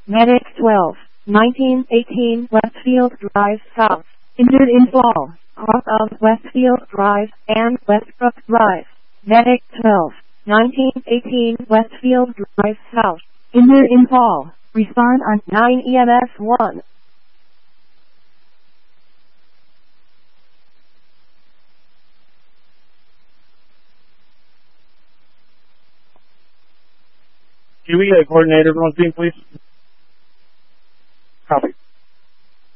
Medic 12, 1918 Westfield Drive South. Injured in fall, off of Westfield Drive and Westbrook Drive. Medic 12, 1918 Westfield Drive South. Injured in fall. Respond on 9 EMS 1. Can we get a coordinator on scene, please? Copy.